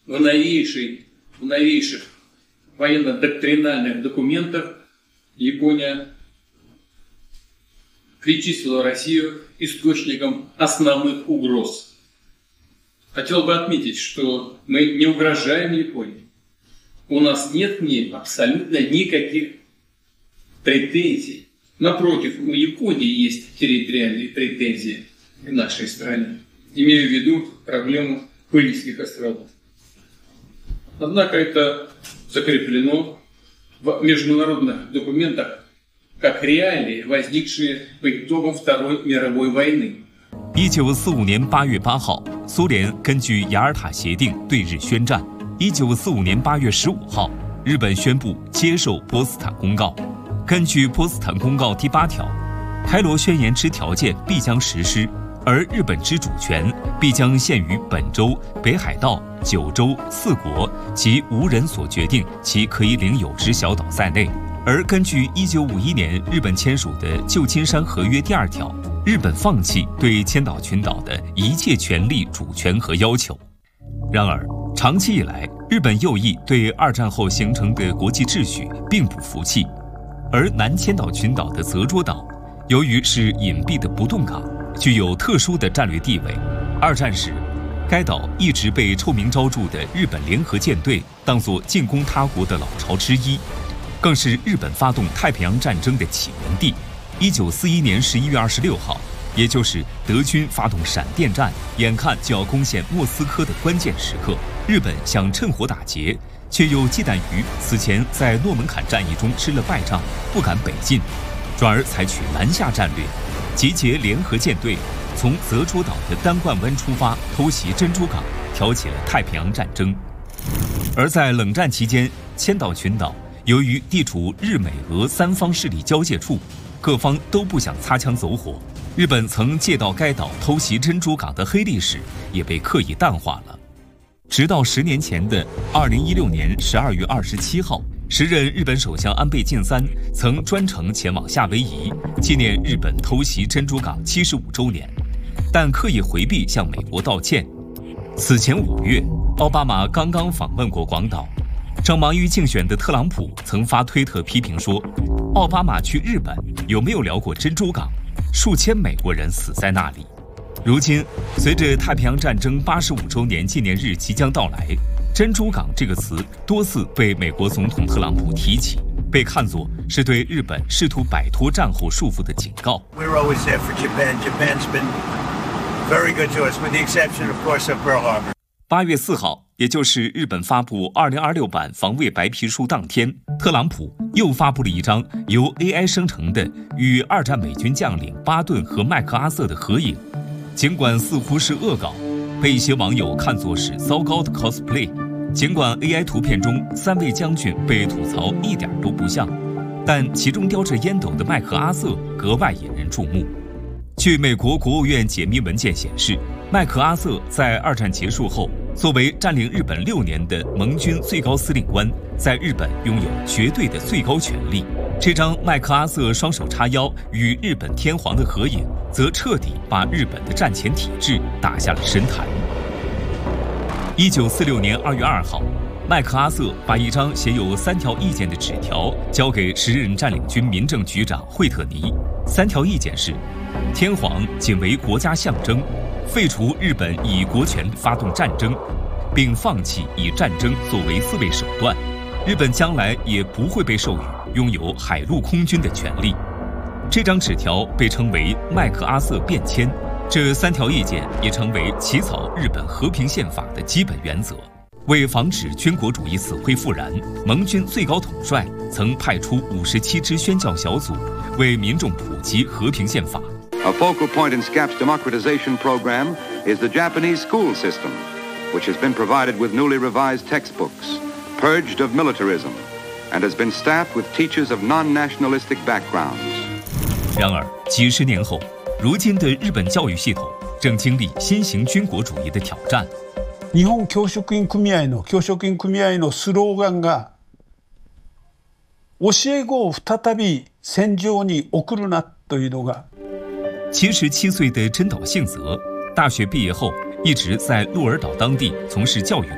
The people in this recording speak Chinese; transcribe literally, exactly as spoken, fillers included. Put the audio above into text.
в новейшей, в новейших военно-доктринальных документах Япония причислила Россию источником основных угроз. Хотел бы отметить, что мы не угрожаем Японии. У нас нет к ней абсолютно никаких претензий. Напротив, у Японии есть территориальные претензии в нашей стране. Имею в виду проблему Курильских островов. Однако это закреплено в международных документах как реалии, возникшие по итогам Второй мировой войны. 一九四五年八月八号，苏联根据雅尔塔协定对日宣战。一九四五年八月十五号，日本宣布接受波茨坦公告。根据波茨坦公告第八条，开罗宣言之条件必将实施，而日本之主权必将限于本州、北海道、九州四国及无人所决定其可以领有之小岛在内。而根据一九五一年日本签署的旧金山合约第二条，日本放弃对千岛群岛的一切权利、主权和要求。然而，长期以来，日本右翼对二战后形成的国际秩序并不服气，而南千岛群岛的泽捉岛，由于是隐蔽的不动港，具有特殊的战略地位。二战时，该岛一直被臭名昭著的日本联合舰队当作进攻他国的老巢之一，更是日本发动太平洋战争的起源地。一九四一年十一月二十六号，也就是德军发动闪电战，眼看就要攻陷莫斯科的关键时刻，日本想趁火打劫，却又忌惮于此前在诺门坎战役中吃了败仗，不敢北进，转而采取南下战略，集结联合舰队，从泽捉岛的丹冠湾出发，偷袭珍珠港，挑起了太平洋战争。而在冷战期间，千岛群岛由于地处日美俄三方势力交界处，各方都不想擦枪走火，日本曾借到该岛偷袭珍珠港的黑历史也被刻意淡化了。直到十年前的二零一六年十二月二十七号，时任日本首相安倍晋三曾专程前往夏威夷纪念日本偷袭珍珠港七十五周年，但刻意回避向美国道歉。此前五月，奥巴马刚刚访问过广岛，正忙于竞选的特朗普曾发推特批评说，奥巴马去日本有没有聊过珍珠港？数千美国人死在那里。如今，随着太平洋战争八十五周年纪念日即将到来，珍珠港这个词多次被美国总统特朗普提起，被看作是对日本试图摆脱战后束缚的警告。 We're always there for Japan. Japan's been very good to us, with the exception, of course, of Pearl Harbor. 八月四号，也就是日本发布二零二六版防卫白皮书当天，特朗普又发布了一张由 A I 生成的与二战美军将领巴顿和麦克阿瑟的合影。尽管似乎是恶搞，被一些网友看作是糟糕的 cosplay。尽管 A I 图片中三位将军被吐槽一点都不像，但其中叼着烟斗的麦克阿瑟格外引人注目。据美国国务院解密文件显示，麦克阿瑟在二战结束后，作为占领日本六年的盟军最高司令官，在日本拥有绝对的最高权力。这张麦克阿瑟双手叉腰与日本天皇的合影，则彻底把日本的战前体制打下了神坛。一九四六年二月二号，麦克阿瑟把一张写有三条意见的纸条交给时任占领军民政局长惠特尼。三条意见是：天皇仅为国家象征，废除日本以国权发动战争，并放弃以战争作为自卫手段。日本将来也不会被授予拥有海陆空军的权利。这张纸条被称为麦克阿瑟变迁，这三条意见也成为起草日本和平宪法的基本原则。为防止军国主义死灰复燃，盟军最高统帅曾派出五十七支宣教小组为民众普及和平宪法。 A focal point in S C A P's democratization program is the Japanese school system, which has been provided with newly revised textbooks, purged of militarism, and has been staffed with teachers of non-nationalistic backgrounds. 然而，几十年后，如今的日本教育系统正经历新型军国主义的挑战。 日本教職員組合の教職員組合のスローガンが教え子を再び戦場に送るなというのが。 七十七岁的真岛幸泽，大学毕业后一直在鹿儿岛当地从事教育